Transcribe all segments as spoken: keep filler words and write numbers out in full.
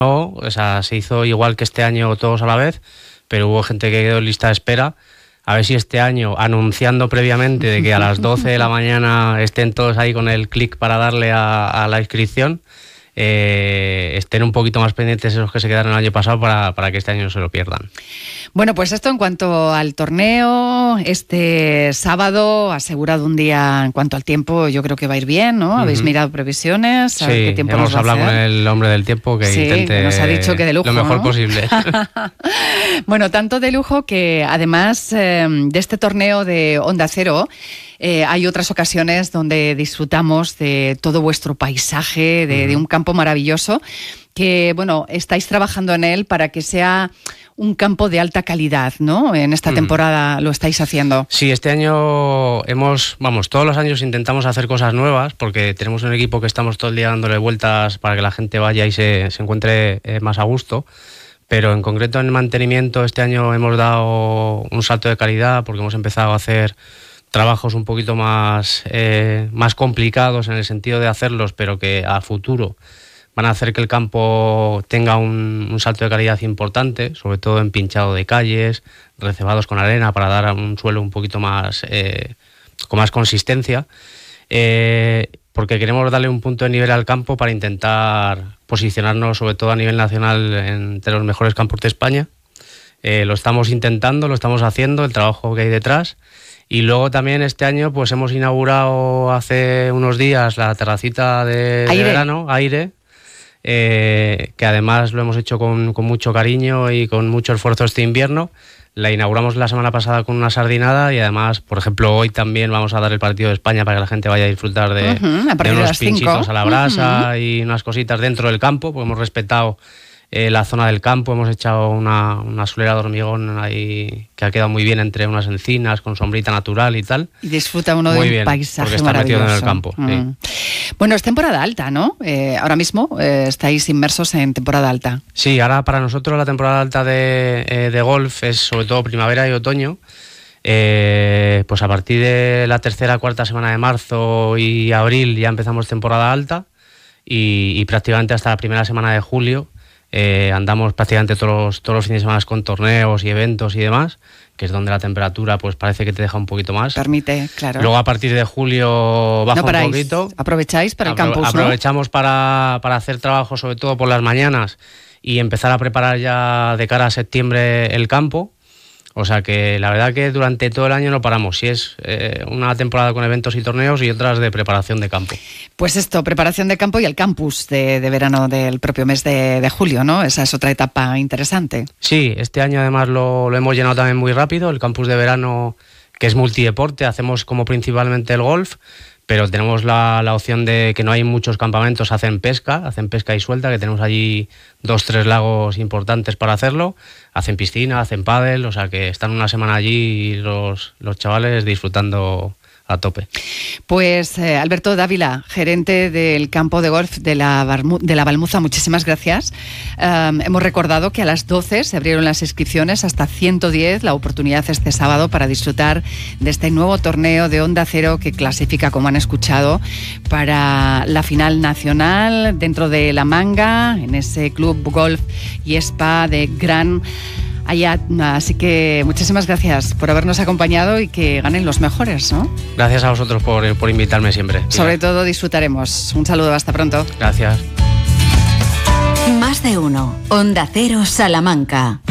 No, o sea, se hizo igual que este año todos a la vez, pero hubo gente que quedó en lista de espera. A ver si este año, anunciando previamente de que a las doce de la mañana estén todos ahí con el clic para darle a, a la inscripción, eh, estén un poquito más pendientes esos que se quedaron el año pasado para, para que este año no se lo pierdan. Bueno, pues esto en cuanto al torneo, este sábado asegurado un día en cuanto al tiempo, yo creo que va a ir bien, ¿no? ¿Habéis uh-huh. mirado previsiones? Sí, qué tiempo hemos hablado con el hombre del tiempo que sí, intente que nos ha dicho que de lujo, lo mejor ¿no? posible. Bueno, tanto de lujo que además eh, de este torneo de Onda Cero, Eh, hay otras ocasiones donde disfrutamos de todo vuestro paisaje, de, uh-huh. de un campo maravilloso, que, bueno, estáis trabajando en él para que sea un campo de alta calidad, ¿no? En esta uh-huh. temporada lo estáis haciendo. Sí, este año hemos, vamos, todos los años intentamos hacer cosas nuevas, porque tenemos un equipo que estamos todo el día dándole vueltas para que la gente vaya y se, se encuentre eh, más a gusto. Pero en concreto en el mantenimiento este año hemos dado un salto de calidad porque hemos empezado a hacer trabajos un poquito más, eh, más complicados en el sentido de hacerlos, pero que a futuro van a hacer que el campo tenga un, un salto de calidad importante, sobre todo en pinchado de calles, recebados con arena para dar a un suelo un poquito más, eh, con más consistencia, eh, porque queremos darle un punto de nivel al campo para intentar posicionarnos sobre todo a nivel nacional entre los mejores campos de España. Eh, lo estamos intentando, lo estamos haciendo, el trabajo que hay detrás. Y luego también este año pues hemos inaugurado hace unos días la terracita de, de verano, Aire, eh, que además lo hemos hecho con, con mucho cariño y con mucho esfuerzo este invierno. La inauguramos la semana pasada con una sardinada y además, por ejemplo, hoy también vamos a dar el partido de España para que la gente vaya a disfrutar de, uh-huh, de unos pinchitos a la brasa uh-huh. y unas cositas dentro del campo, porque hemos respetado Eh, la zona del campo, hemos echado una, una solera de hormigón ahí que ha quedado muy bien entre unas encinas con sombrita natural y tal. Y disfruta uno muy de un bien, paisaje porque está maravilloso. metido en el campo. Mm. Sí. Bueno, es temporada alta, ¿no? Eh, ahora mismo eh, estáis inmersos en temporada alta. Sí, ahora para nosotros la temporada alta de, eh, de golf es sobre todo primavera y otoño. Eh, pues a partir de la tercera, cuarta semana de marzo y abril ya empezamos temporada alta y, y prácticamente hasta la primera semana de julio Eh, andamos prácticamente todos los, todos los fines de semana con torneos y eventos y demás, que es donde la temperatura pues parece que te deja un poquito más. Permite, claro. Luego a partir de julio baja no paráis, un poquito. Aprovecháis para el Apro- campus, Aprovechamos ¿no? para, para hacer trabajo sobre todo por las mañanas y empezar a preparar ya de cara a septiembre el campo. O sea que la verdad que durante todo el año no paramos, si es eh, una temporada con eventos y torneos y otras de preparación de campo. Pues esto, preparación de campo y el campus de, de verano del propio mes de, de julio, ¿no? Esa es otra etapa interesante. Sí, este año además lo, lo hemos llenado también muy rápido, el campus de verano que es multideporte, hacemos como principalmente el golf, pero tenemos la, la opción de que no hay muchos campamentos, hacen pesca, hacen pesca y suelta, que tenemos allí dos, tres lagos importantes para hacerlo, hacen piscina, hacen pádel, o sea que están una semana allí y los, los chavales disfrutando a tope. Pues eh, Alberto Dávila, gerente del campo de golf de la, Barmu- de la Balmuza, muchísimas gracias. Um, hemos recordado que a las doce se abrieron las inscripciones, hasta ciento diez, la oportunidad este sábado para disfrutar de este nuevo torneo de Onda Cero que clasifica, como han escuchado, para la final nacional dentro de La Manga, en ese club golf y spa de Gran Allá, así que muchísimas gracias por habernos acompañado y que ganen los mejores, ¿no? Gracias a vosotros por, por invitarme siempre. Sobre todo disfrutaremos. Un saludo, hasta pronto. Gracias. Más de uno. Onda Cero Salamanca.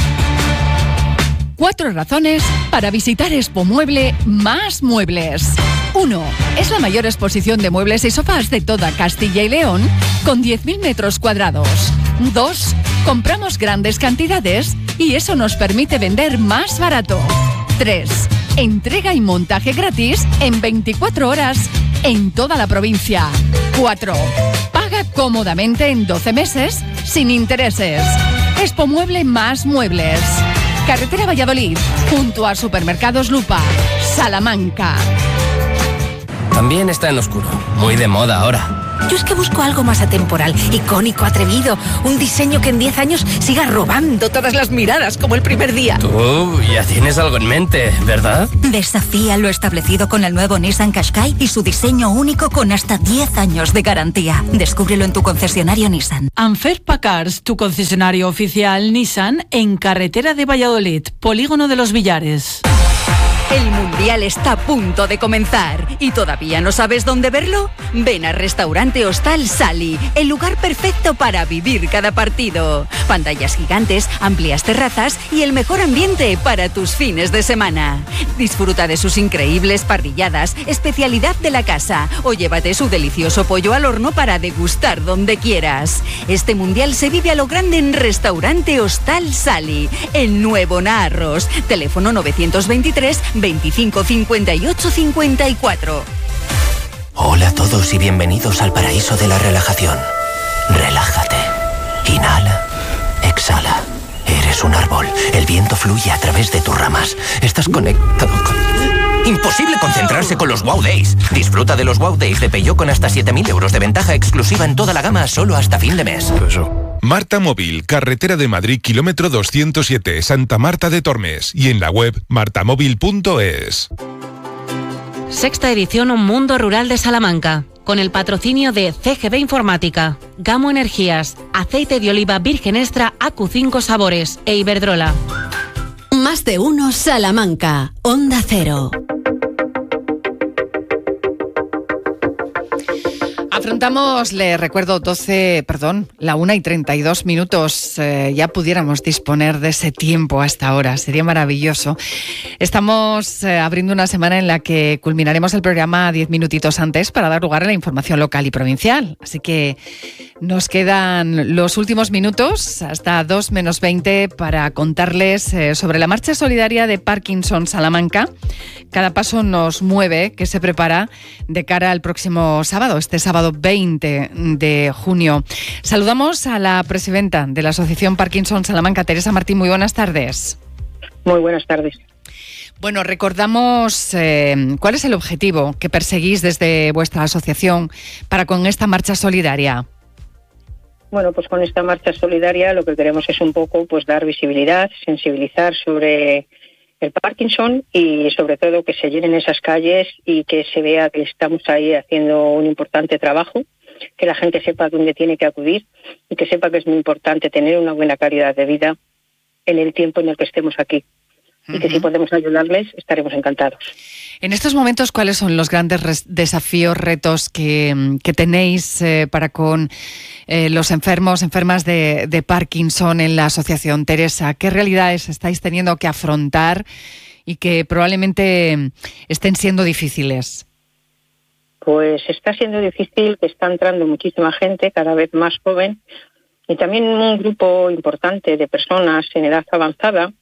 Cuatro razones para visitar Expo Mueble Más Muebles. uno. Es la mayor exposición de muebles y sofás de toda Castilla y León, con diez mil metros cuadrados. dos. Compramos grandes cantidades y eso nos permite vender más barato. tres. Entrega y montaje gratis en veinticuatro horas en toda la provincia. cuatro. Paga cómodamente en doce meses sin intereses. Expo Mueble Más Muebles. Carretera Valladolid, junto a Supermercados Lupa, Salamanca. También está en oscuro, muy de moda ahora. Yo es que busco algo más atemporal, icónico, atrevido, un diseño que en diez años siga robando todas las miradas como el primer día. Tú ya tienes algo en mente, ¿verdad? Desafía lo establecido con el nuevo Nissan Qashqai y su diseño único con hasta diez años de garantía. Descúbrelo en tu concesionario Nissan. Anferpa Cars, tu concesionario oficial Nissan en carretera de Valladolid, Polígono de los Villares. El Mundial está a punto de comenzar y ¿todavía no sabes dónde verlo? Ven a Restaurante Hostal Sali, el lugar perfecto para vivir cada partido. Pantallas gigantes, amplias terrazas y el mejor ambiente para tus fines de semana. Disfruta de sus increíbles parrilladas, especialidad de la casa, o llévate su delicioso pollo al horno para degustar donde quieras. Este Mundial se vive a lo grande en Restaurante Hostal Sali, en Nuevo Naarros. Teléfono novecientos veintitrés veinticinco cincuenta y ocho cincuenta y cuatro. Hola a todos y bienvenidos al paraíso de la relajación. Relájate. Inhala. Exhala. Eres un árbol. El viento fluye a través de tus ramas. Estás conectado con... Imposible concentrarse con los Wow Days. Disfruta de los Wow Days de Peugeot con hasta siete mil euros de ventaja exclusiva en toda la gama solo hasta fin de mes. Marta Móvil, carretera de Madrid, kilómetro doscientos siete, Santa Marta de Tormes. Y en la web martamóvil punto es. Sexta edición Un Mundo Rural de Salamanca, con el patrocinio de C G B Informática, Gamo Energías, Aceite de Oliva Virgen Extra A Q cinco Sabores e Iberdrola. Más de uno Salamanca, Onda Cero. Afrontamos, le recuerdo, doce, perdón, la una y treinta y dos minutos. Eh, ya pudiéramos disponer de ese tiempo hasta ahora, sería maravilloso. Estamos eh, abriendo una semana en la que culminaremos el programa diez minutitos antes para dar lugar a la información local y provincial. Así que nos quedan los últimos minutos, hasta dos menos veinte, para contarles eh, sobre la marcha solidaria de Parkinson Salamanca. Cada paso nos mueve, que se prepara de cara al próximo sábado, este sábado veinte de junio. Saludamos a la presidenta de la Asociación Parkinson Salamanca, Teresa Martín. Muy buenas tardes. Muy buenas tardes. Bueno, recordamos eh, cuál es el objetivo que perseguís desde vuestra asociación para con esta marcha solidaria. Bueno, pues con esta marcha solidaria lo que queremos es un poco pues dar visibilidad, sensibilizar sobre el Parkinson y sobre todo que se llenen esas calles y que se vea que estamos ahí haciendo un importante trabajo, que la gente sepa dónde tiene que acudir y que sepa que es muy importante tener una buena calidad de vida en el tiempo en el que estemos aquí. Y que si podemos ayudarles, estaremos encantados. En estos momentos, ¿cuáles son los grandes res- desafíos, retos que, que tenéis eh, para con eh, los enfermos, enfermas de, de Parkinson en la asociación? Teresa, ¿qué realidades estáis teniendo que afrontar y que probablemente estén siendo difíciles? Pues está siendo difícil, que está entrando muchísima gente, cada vez más joven, y también un grupo importante de personas en edad avanzada,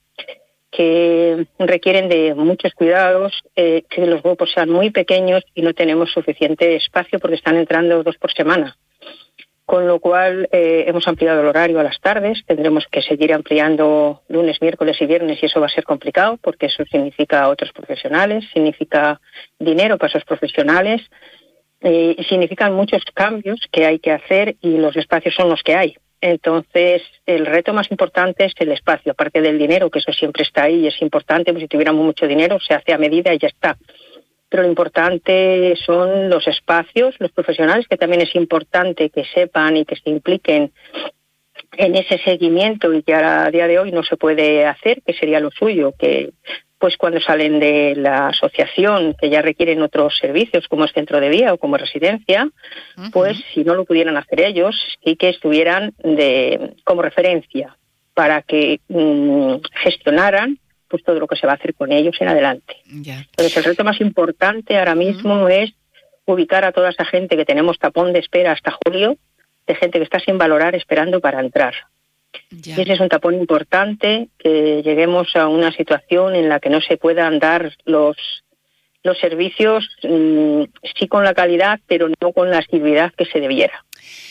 que requieren de muchos cuidados, eh, que los grupos sean muy pequeños y no tenemos suficiente espacio porque están entrando dos por semana. Con lo cual eh, hemos ampliado el horario a las tardes, tendremos que seguir ampliando lunes, miércoles y viernes y eso va a ser complicado porque eso significa otros profesionales, significa dinero para esos profesionales eh, y significan muchos cambios que hay que hacer y los espacios son los que hay. Entonces, el reto más importante es el espacio, aparte del dinero, que eso siempre está ahí y es importante, pues si tuviéramos mucho dinero se hace a medida y ya está. Pero lo importante son los espacios, los profesionales, que también es importante que sepan y que se impliquen en ese seguimiento y que a día de hoy no se puede hacer, que sería lo suyo, que pues cuando salen de la asociación, que ya requieren otros servicios como es centro de día o como residencia, uh-huh. pues si no lo pudieran hacer ellos, sí que estuvieran de como referencia para que mmm, gestionaran pues todo lo que se va a hacer con ellos en adelante. Yeah. Entonces el reto más importante ahora mismo uh-huh. es ubicar a toda esa gente que tenemos tapón de espera hasta julio, de gente que está sin valorar esperando para entrar. Ya. Y ese es un tapón importante, que lleguemos a una situación en la que no se puedan dar los los servicios, mmm, sí con la calidad, pero no con la asiduidad que se debiera.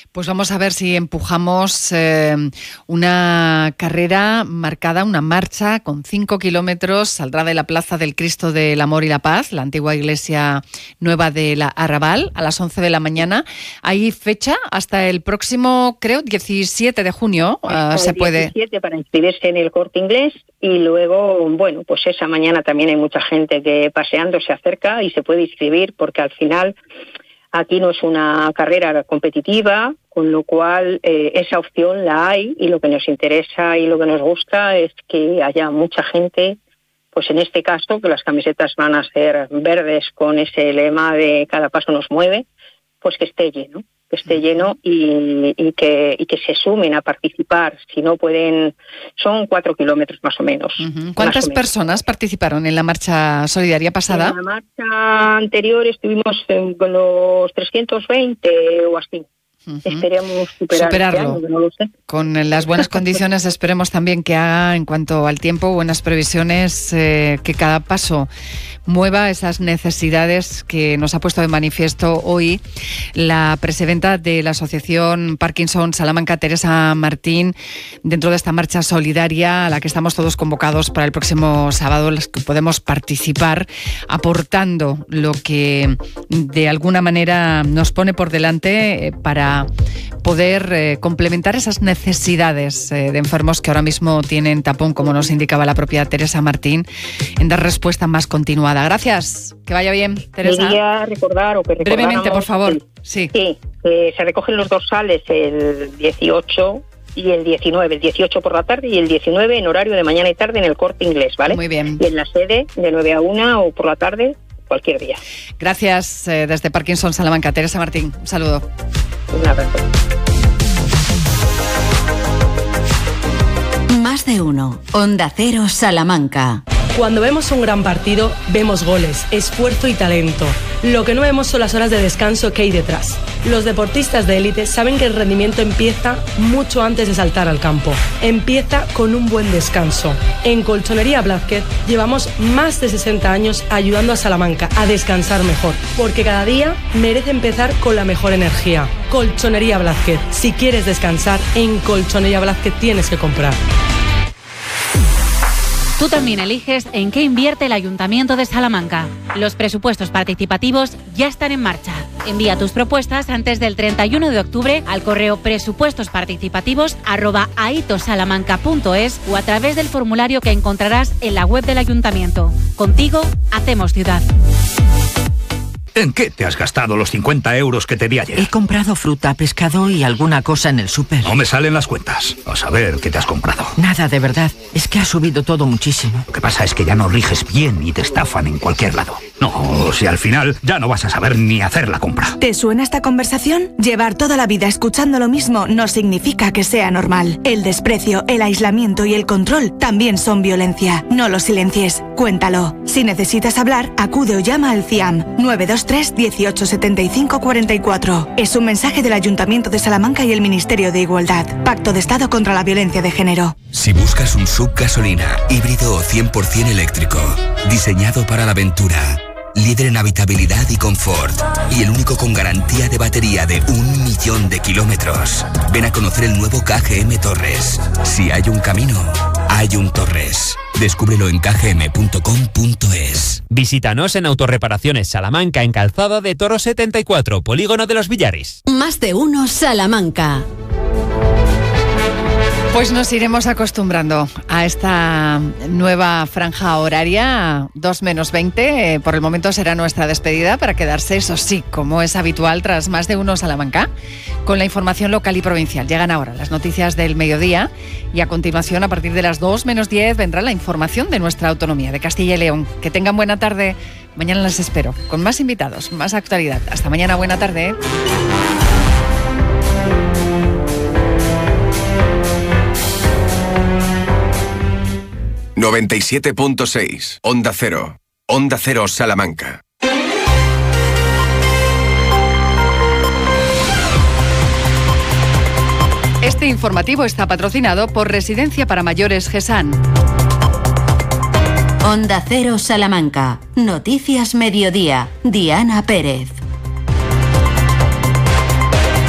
Pues vamos a ver si empujamos eh, una carrera marcada, una marcha con cinco kilómetros. Saldrá de la Plaza del Cristo del Amor y la Paz, la antigua iglesia nueva de la Arrabal, a las once de la mañana. Hay fecha hasta el próximo, creo, diecisiete de junio. Uh, se puede. diecisiete para inscribirse en el Corte Inglés y luego, bueno, pues esa mañana también hay mucha gente que paseando se acerca y se puede inscribir porque al final aquí no es una carrera competitiva, con lo cual eh, esa opción la hay y lo que nos interesa y lo que nos gusta es que haya mucha gente, pues en este caso que las camisetas van a ser verdes con ese lema de cada paso nos mueve, pues que esté lleno, que esté lleno y, y, que, y que se sumen a participar. Si no pueden, son cuatro kilómetros más o menos. Uh-huh. ¿Cuántas o menos. personas participaron en la marcha solidaria pasada? En la marcha anterior estuvimos en, con los trescientos veinte o así. Uh-huh. Esperemos superar superarlo. Este año, no lo sé. Con las buenas condiciones esperemos también que haga, en cuanto al tiempo, buenas previsiones, eh, que cada paso mueva esas necesidades que nos ha puesto de manifiesto hoy la presidenta de la Asociación Parkinson Salamanca, Teresa Martín, dentro de esta marcha solidaria a la que estamos todos convocados para el próximo sábado, las que podemos participar aportando lo que de alguna manera nos pone por delante para poder eh, complementar esas necesidades eh, de enfermos que ahora mismo tienen tapón, como nos indicaba la propia Teresa Martín, en dar respuesta más continuada. Gracias, que vaya bien, Teresa. Quería recordar o que brevemente, por favor. El, sí, sí que se recogen los dorsales el dieciocho y el diecinueve, el dieciocho por la tarde y el diecinueve en horario de mañana y tarde en el Corte Inglés, ¿vale? Muy bien. Y en la sede de nueve a una o por la tarde, cualquier día. Gracias eh, desde Parkinson Salamanca, Teresa Martín. Un saludo. Un abrazo. Más de uno. Onda Cero Salamanca. Cuando vemos un gran partido, vemos goles, esfuerzo y talento. Lo que no vemos son las horas de descanso que hay detrás. Los deportistas de élite saben que el rendimiento empieza mucho antes de saltar al campo. Empieza con un buen descanso. En Colchonería Blázquez llevamos más de sesenta años ayudando a Salamanca a descansar mejor, porque cada día merece empezar con la mejor energía. Colchonería Blázquez. Si quieres descansar, en Colchonería Blázquez tienes que comprar. Tú también eliges en qué invierte el Ayuntamiento de Salamanca. Los presupuestos participativos ya están en marcha. Envía tus propuestas antes del treinta y uno de octubre al correo presupuestosparticipativos arroba aitosalamanca punto es o a través del formulario que encontrarás en la web del Ayuntamiento. Contigo hacemos ciudad. ¿En qué te has gastado los cincuenta euros que te di ayer? He comprado fruta, pescado y alguna cosa en el súper. No me salen las cuentas. A saber qué te has comprado. Nada, de verdad. Es que ha subido todo muchísimo. Lo que pasa es que ya no riges bien y te estafan en cualquier lado. No, si al final ya no vas a saber ni hacer la compra. ¿Te suena esta conversación? Llevar toda la vida escuchando lo mismo no significa que sea normal. El desprecio, el aislamiento y el control también son violencia. No lo silencies, cuéntalo. Si necesitas hablar, acude o llama al C I A M nueve dos tres, dieciocho setenta y cinco cuarenta y cuatro. Es un mensaje del Ayuntamiento de Salamanca y el Ministerio de Igualdad. Pacto de Estado contra la Violencia de Género. Si buscas un sub gasolina, híbrido o cien por ciento eléctrico, diseñado para la aventura, líder en habitabilidad y confort, y el único con garantía de batería de un millón de kilómetros, ven a conocer el nuevo K G M Torres. Si hay un camino, hay un Torres. Descúbrelo en k g m punto com punto es. Visítanos en Autorreparaciones Salamanca, en Calzada de Toro setenta y cuatro, Polígono de los Villares. Más de uno Salamanca. Pues nos iremos acostumbrando a esta nueva franja horaria, dos menos veinte. Por el momento será nuestra despedida para quedarse, eso sí, como es habitual, tras Más de uno Salamanca, con la información local y provincial. Llegan ahora las noticias del mediodía y a continuación, a partir de las dos menos diez, vendrá la información de nuestra autonomía, de Castilla y León. Que tengan buena tarde. Mañana las espero, con más invitados, más actualidad. Hasta mañana, buena tarde. noventa y siete punto seis, Onda Cero, Onda Cero Salamanca. Este informativo está patrocinado por Residencia para Mayores GESAN. Onda Cero Salamanca. Noticias Mediodía. Diana Pérez. Muy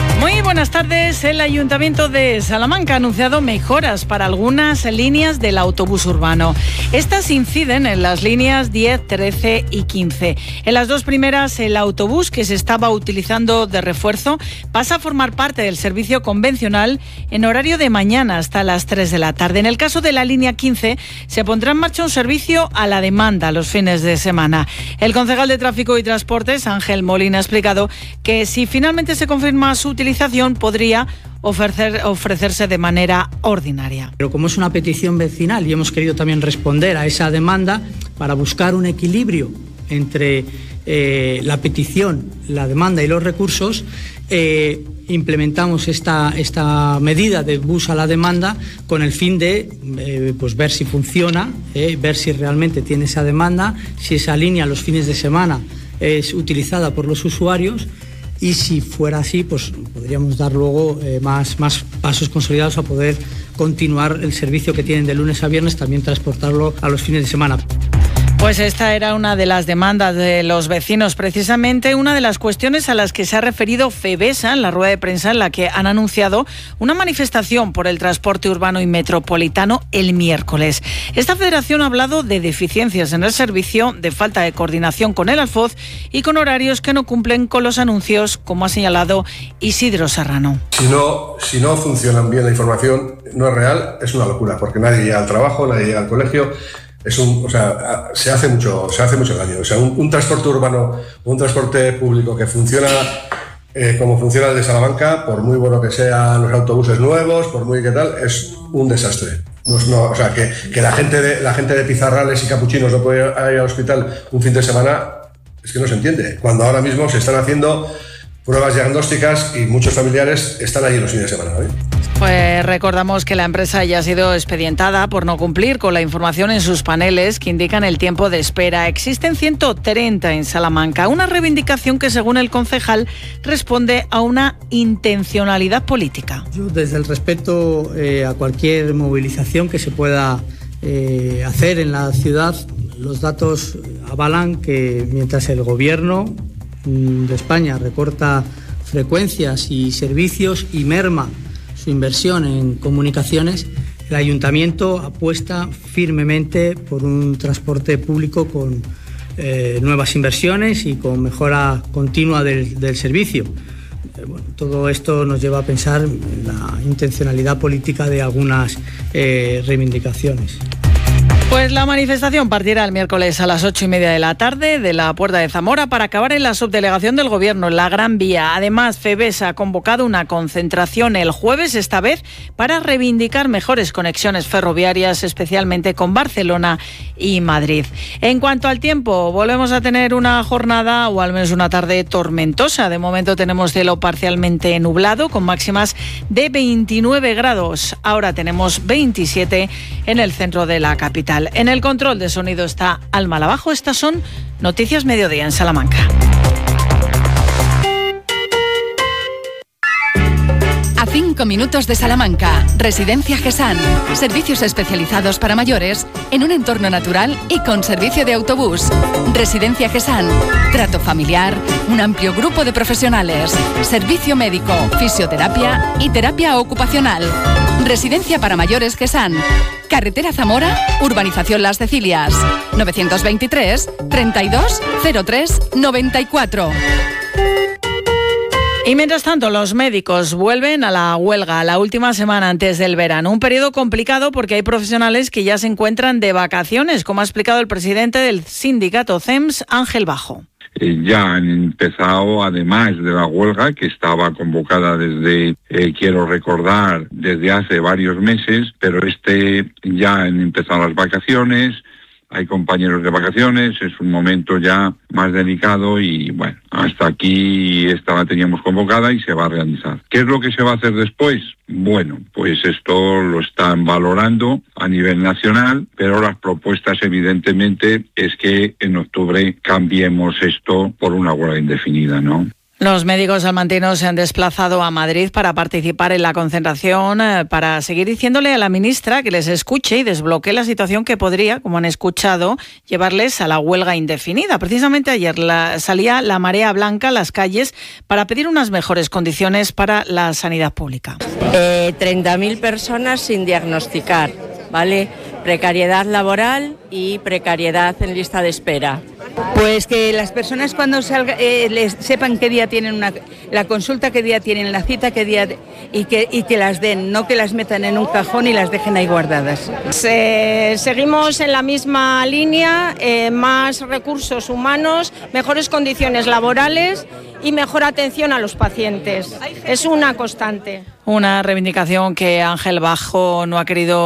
buenas tardes. El Ayuntamiento de Salamanca ha anunciado mejoras para algunas líneas del autobús urbano. Estas inciden en las líneas diez, trece y quince. En las dos primeras, el autobús que se estaba utilizando de refuerzo pasa a formar parte del servicio convencional en horario de mañana hasta las tres de la tarde. En el caso de la línea quince, se pondrá en marcha un servicio a la demanda los fines de semana. El concejal de Tráfico y Transportes, Ángel Molina, ha explicado que si finalmente se confirma su utilización, podría ofrecer, ofrecerse de manera ordinaria. Pero como es una petición vecinal y hemos querido también responder a esa demanda para buscar un equilibrio entre eh, la petición, la demanda y los recursos, eh, implementamos esta, esta medida de bus a la demanda con el fin de eh, pues ver si funciona, eh, ver si realmente tiene esa demanda, si esa línea los fines de semana es utilizada por los usuarios, y si fuera así, pues podríamos dar luego eh, más, más pasos consolidados a poder continuar el servicio que tienen de lunes a viernes, también transportarlo a los fines de semana. Pues esta era una de las demandas de los vecinos, precisamente una de las cuestiones a las que se ha referido FEBESA en la rueda de prensa, en la que han anunciado una manifestación por el transporte urbano y metropolitano el miércoles. Esta federación ha hablado de deficiencias en el servicio, de falta de coordinación con el Alfoz y con horarios que no cumplen con los anuncios, como ha señalado Isidro Serrano. Si no, si no funcionan bien la información, no es real, es una locura, porque nadie llega al trabajo, nadie llega al colegio. Es un, o sea, se hace mucho, se hace mucho daño. O sea, un, un transporte urbano, un transporte público que funciona eh, como funciona el de Salamanca, por muy bueno que sean los autobuses nuevos, por muy que tal, es un desastre. No, no, o sea, que, que la gente de la gente de Pizarrales y Capuchinos no puede ir al hospital un fin de semana, es que no se entiende. Cuando ahora mismo se están haciendo pruebas diagnósticas y muchos familiares están allí los fines de semana, ¿eh? Pues recordamos que la empresa ya ha sido expedientada por no cumplir con la información en sus paneles que indican el tiempo de espera. Existen ciento treinta en Salamanca, una reivindicación que, según el concejal, responde a una intencionalidad política. Yo, desde el respeto eh, a cualquier movilización que se pueda eh, hacer en la ciudad, los datos avalan que mientras el gobierno de España recorta frecuencias y servicios y merma su inversión en comunicaciones, el ayuntamiento apuesta firmemente por un transporte público con eh, nuevas inversiones y con mejora continua del, del servicio. Eh, bueno, todo esto nos lleva a pensar en la intencionalidad política de algunas eh, reivindicaciones. Pues la manifestación partirá el miércoles a las ocho y media de la tarde de la Puerta de Zamora para acabar en la subdelegación del Gobierno, en la Gran Vía. Además, FEBESA ha convocado una concentración el jueves, esta vez para reivindicar mejores conexiones ferroviarias, especialmente con Barcelona y Madrid. En cuanto al tiempo, volvemos a tener una jornada o al menos una tarde tormentosa. De momento tenemos cielo parcialmente nublado con máximas de veintinueve grados. Ahora tenemos veintisiete en el centro de la capital. En el control de sonido está Alma Lavajo. Estas son Noticias Mediodía en Salamanca. A cinco minutos de Salamanca, Residencia Gesan. Servicios especializados para mayores en un entorno natural y con servicio de autobús. Residencia Gesan. Trato familiar, un amplio grupo de profesionales. Servicio médico, fisioterapia y terapia ocupacional. Residencia para mayores Gesan. Carretera Zamora, Urbanización Las Cecilias. novecientos veintitrés, treinta y dos, cero tres, noventa y cuatro. Y mientras tanto, los médicos vuelven a la huelga la última semana antes del verano. Un periodo complicado porque hay profesionales que ya se encuentran de vacaciones, como ha explicado el presidente del sindicato C E M S, Ángel Bajo. Eh, ya han empezado, además de la huelga que estaba convocada desde, eh, quiero recordar, desde hace varios meses, pero este ya han empezado las vacaciones. Hay compañeros de vacaciones, es un momento ya más delicado y bueno, hasta aquí esta la teníamos convocada y se va a realizar. ¿Qué es lo que se va a hacer después? Bueno, pues esto lo están valorando a nivel nacional, pero las propuestas evidentemente es que en octubre cambiemos esto por una huelga indefinida, ¿no? Los médicos salmantinos se han desplazado a Madrid para participar en la concentración, eh, para seguir diciéndole a la ministra que les escuche y desbloquee la situación que podría, como han escuchado, llevarles a la huelga indefinida. Precisamente ayer la, salía la marea blanca a las calles para pedir unas mejores condiciones para la sanidad pública. Eh, treinta mil personas sin diagnosticar, ¿vale? Precariedad laboral y precariedad en lista de espera. Pues que las personas cuando salga, eh, les sepan qué día tienen una, la consulta, qué día tienen la cita, qué día y que, y que las den, no que las metan en un cajón y las dejen ahí guardadas. Se, seguimos en la misma línea, eh, más recursos humanos, mejores condiciones laborales y mejor atención a los pacientes. Es una constante. Una reivindicación que Ángel Bajo no ha querido